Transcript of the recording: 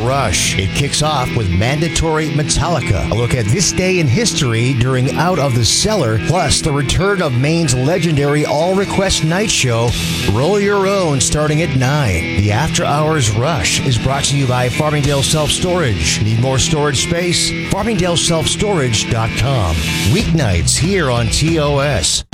Rush. It kicks off with Mandatory Metallica, a look at this day in history during Out of the Cellar, plus the return of Maine's legendary all-request night show, Roll Your Own, starting at 9. The After Hours Rush is brought to you by Farmingdale Self-Storage. Need more storage space? FarmingdaleSelfStorage.com. Weeknights here on TOS.